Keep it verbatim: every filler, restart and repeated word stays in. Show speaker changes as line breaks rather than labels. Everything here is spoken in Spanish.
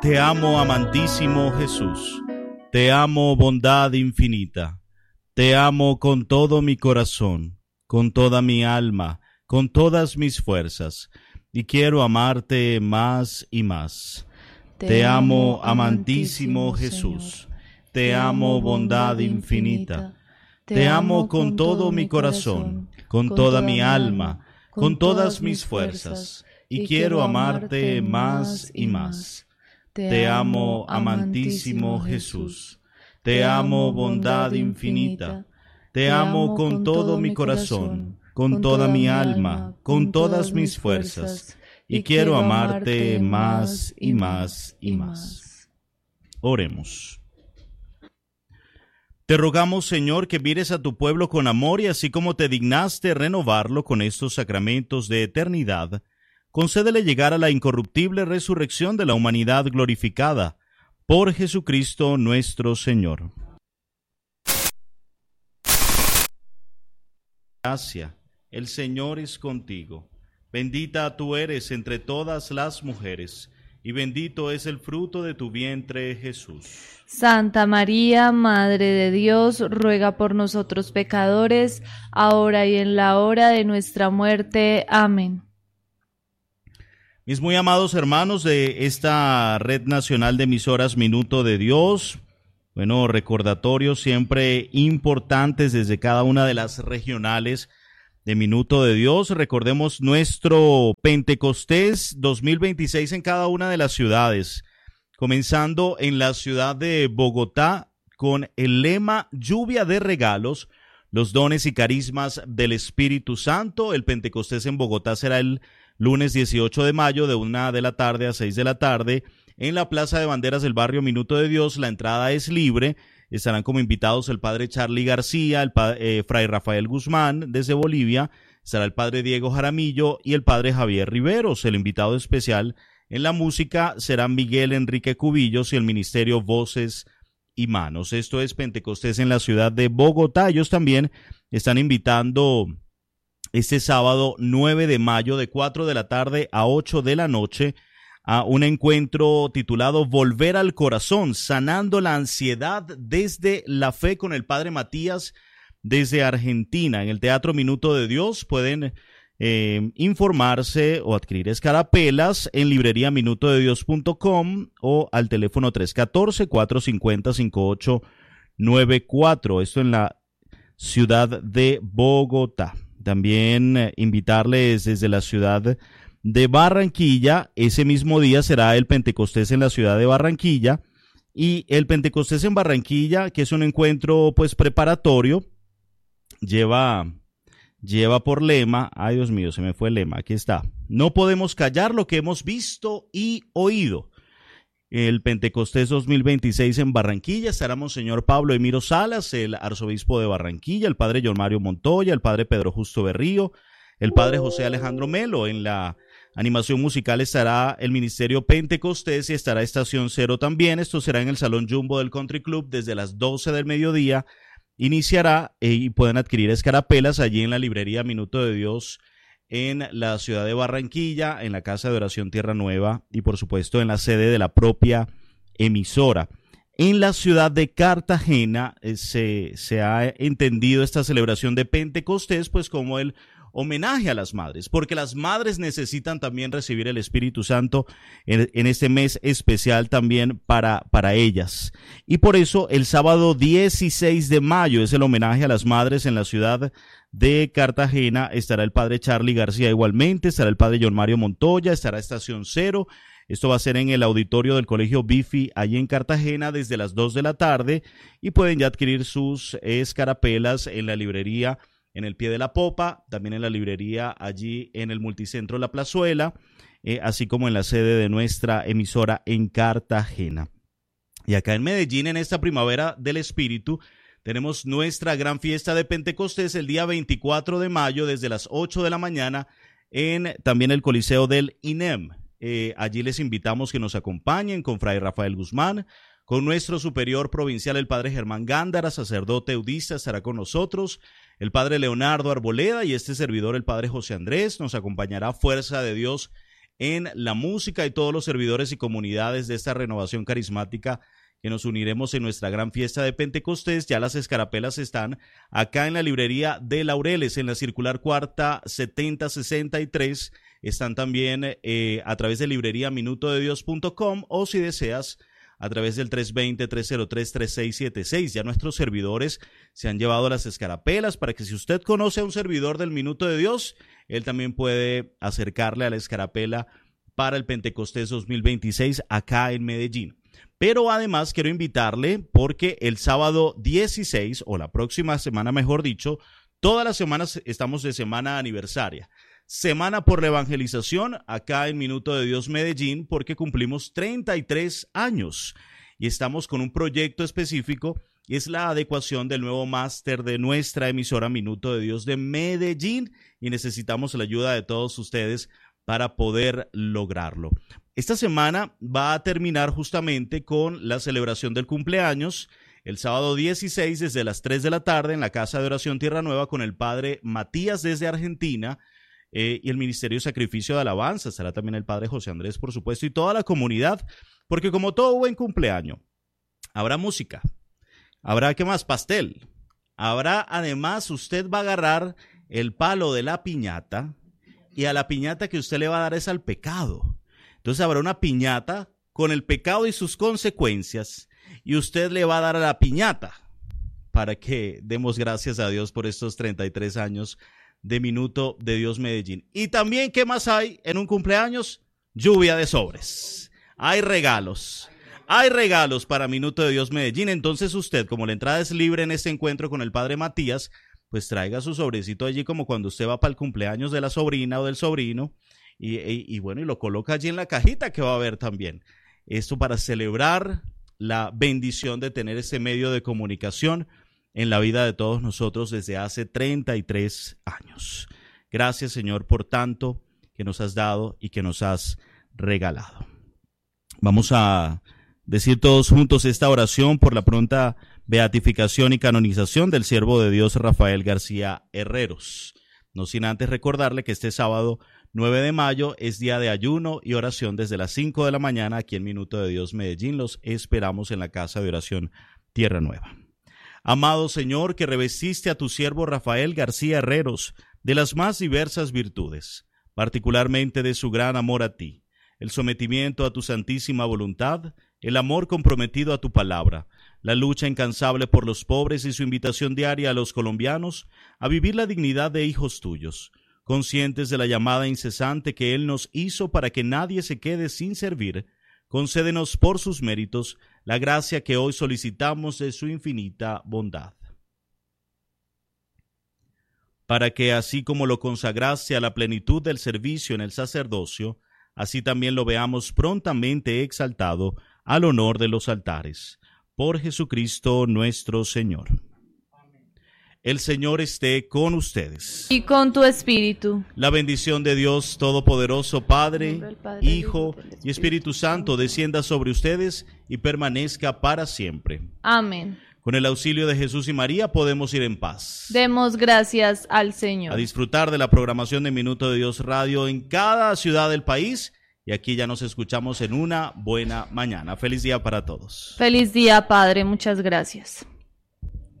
Te amo, amantísimo Jesús. Te amo, bondad infinita. Te amo con todo mi corazón, con toda mi alma, con todas mis fuerzas, y quiero amarte más y más. Te, Te amo, amantísimo Jesús. Te amo, bondad infinita. Te amo con todo mi corazón, con toda mi alma, con todas mis fuerzas, y quiero amarte más y más. Te amo, amantísimo Jesús. Te amo, bondad infinita. Te amo con todo mi corazón, con toda mi alma, con todas mis fuerzas, y quiero amarte más y más y más. Oremos. Te rogamos, Señor, que mires a tu pueblo con amor y así como te dignaste renovarlo con estos sacramentos de eternidad, concédele llegar a la incorruptible resurrección de la humanidad glorificada por Jesucristo nuestro Señor. Gracia, el Señor es contigo. Bendita tú eres entre todas las mujeres, y bendito es el fruto de tu vientre, Jesús.
Santa María, Madre de Dios, ruega por nosotros pecadores, ahora y en la hora de nuestra muerte. Amén.
Mis muy amados hermanos de esta Red Nacional de Emisoras Minuto de Dios, bueno, recordatorios siempre importantes desde cada una de las regionales de Minuto de Dios. Recordemos nuestro Pentecostés dos mil veintiséis en cada una de las ciudades, comenzando en la ciudad de Bogotá con el lema Lluvia de regalos, los dones y carismas del Espíritu Santo. El Pentecostés en Bogotá será el lunes dieciocho de mayo de una de la tarde a seis de la tarde en la Plaza de Banderas del barrio Minuto de Dios. La entrada es libre. Estarán como invitados el padre Charly García, el padre, eh, fray Rafael Guzmán desde Bolivia, estará el padre Diego Jaramillo y el padre Javier Riveros. El invitado especial en la música será Miguel Enrique Cubillos y el ministerio Voces y Manos. Esto es Pentecostés en la ciudad de Bogotá. Ellos también están invitando este sábado nueve de mayo de cuatro de la tarde a ocho de la noche a un encuentro titulado Volver al Corazón, sanando la ansiedad desde la fe, con el padre Matías desde Argentina. En el Teatro Minuto de Dios pueden eh, informarse o adquirir escarapelas en librería minuto de dios punto com o al teléfono tres uno cuatro, cuatro cinco cero, cinco ocho nueve cuatro. Esto en la ciudad de Bogotá. También eh, invitarles desde la ciudad de Barranquilla. Ese mismo día será el Pentecostés en la ciudad de Barranquilla, y el Pentecostés en Barranquilla, que es un encuentro pues preparatorio, lleva, lleva por lema, ay Dios mío, se me fue el lema, aquí está: no podemos callar lo que hemos visto y oído. El Pentecostés dos mil veintiséis en Barranquilla estará Monseñor Pablo Emiro Salas, el arzobispo de Barranquilla, el padre John Mario Montoya, el padre Pedro Justo Berrío, el padre José Alejandro Melo. En la animación musical estará el Ministerio Pentecostés y estará Estación Cero también. Esto será en el Salón Jumbo del Country Club desde las doce del mediodía. Iniciará eh, y pueden adquirir escarapelas allí en la librería Minuto de Dios en la ciudad de Barranquilla, en la Casa de Oración Tierra Nueva y por supuesto en la sede de la propia emisora. En la ciudad de Cartagena eh, se, se ha entendido esta celebración de Pentecostés pues como el homenaje a las madres, porque las madres necesitan también recibir el Espíritu Santo en, en este mes especial también para, para ellas. Y por eso el sábado dieciséis de mayo es el homenaje a las madres en la ciudad de Cartagena. Estará el padre Charly García igualmente, estará el padre John Mario Montoya, estará Estación Cero. Esto va a ser en el auditorio del Colegio Bifi, allí en Cartagena, desde las dos de la tarde, y pueden ya adquirir sus escarapelas en la librería en el Pie de la Popa, también en la librería allí en el Multicentro La Plazuela, eh, así como en la sede de nuestra emisora en Cartagena. Y acá en Medellín, en esta primavera del Espíritu, tenemos nuestra gran fiesta de Pentecostés el día veinticuatro de mayo desde las ocho de la mañana en también el Coliseo del I N E M. Eh, allí les invitamos que nos acompañen con Fray Rafael Guzmán, con nuestro superior provincial, el padre Germán Gándara, sacerdote eudista, estará con nosotros, el padre Leonardo Arboleda y este servidor, el padre José Andrés. Nos acompañará Fuerza de Dios en la música y todos los servidores y comunidades de esta renovación carismática que nos uniremos en nuestra gran fiesta de Pentecostés. Ya las escarapelas están acá en la librería de Laureles, en la circular cuarta setenta sesenta y tres. Están también eh, a través de librería minuto de dios punto com o si deseas a través del tres dos cero, tres cero tres, tres seis siete seis. Ya nuestros servidores se han llevado las escarapelas para que si usted conoce a un servidor del Minuto de Dios, él también puede acercarle a la escarapela para el Pentecostés dos mil veintiséis acá en Medellín. Pero además quiero invitarle porque el sábado dieciséis, o la próxima semana mejor dicho, todas las semanas estamos de semana aniversaria. Semana por la evangelización acá en Minuto de Dios Medellín, porque cumplimos treinta y tres años y estamos con un proyecto específico y es la adecuación del nuevo máster de nuestra emisora Minuto de Dios de Medellín y necesitamos la ayuda de todos ustedes para poder lograrlo. Esta semana va a terminar justamente con la celebración del cumpleaños el sábado dieciséis desde las tres de la tarde en la Casa de Oración Tierra Nueva con el padre Matías desde Argentina. Eh, y el Ministerio de Sacrificio de Alabanza, estará también el padre José Andrés, por supuesto, y toda la comunidad, porque como todo buen cumpleaños, habrá música, habrá, ¿qué más? Pastel, habrá, además, usted va a agarrar el palo de la piñata, y a la piñata que usted le va a dar es al pecado. Entonces habrá una piñata con el pecado y sus consecuencias, y usted le va a dar a la piñata, para que demos gracias a Dios por estos treinta y tres años de Minuto de Dios Medellín. Y también, ¿qué más hay en un cumpleaños? Lluvia de sobres. Hay regalos. Hay regalos para Minuto de Dios Medellín. Entonces usted, como la entrada es libre en este encuentro con el padre Matías, pues traiga su sobrecito allí como cuando usted va para el cumpleaños de la sobrina o del sobrino y, y, y bueno, y lo coloca allí en la cajita que va a haber también. Esto para celebrar la bendición de tener ese medio de comunicación en la vida de todos nosotros desde hace treinta y tres años. Gracias, Señor, por tanto que nos has dado y que nos has regalado. Vamos a decir todos juntos esta oración por la pronta beatificación y canonización del siervo de Dios Rafael García Herreros. No sin antes recordarle que este sábado nueve de mayo es día de ayuno y oración desde las cinco de la mañana aquí en Minuto de Dios Medellín. Los esperamos en la Casa de Oración Tierra Nueva. Amado Señor, que revestiste a tu siervo Rafael García Herreros de las más diversas virtudes, particularmente de su gran amor a ti, el sometimiento a tu santísima voluntad, el amor comprometido a tu palabra, la lucha incansable por los pobres y su invitación diaria a los colombianos a vivir la dignidad de hijos tuyos, conscientes de la llamada incesante que Él nos hizo para que nadie se quede sin servir. Concédenos por sus méritos la gracia que hoy solicitamos de su infinita bondad. Para que así como lo consagraste a la plenitud del servicio en el sacerdocio, así también lo veamos prontamente exaltado al honor de los altares. Por Jesucristo nuestro Señor. El Señor esté con ustedes.
Y con tu espíritu.
La bendición de Dios Todopoderoso, Padre, Padre Hijo y Espíritu Santo, descienda sobre ustedes y permanezca para siempre.
Amén.
Con el auxilio de Jesús y María podemos ir en paz.
Demos gracias al Señor.
A disfrutar de la programación de Minuto de Dios Radio en cada ciudad del país. Y aquí ya nos escuchamos en una buena mañana. Feliz día para todos.
Feliz día, Padre. Muchas gracias.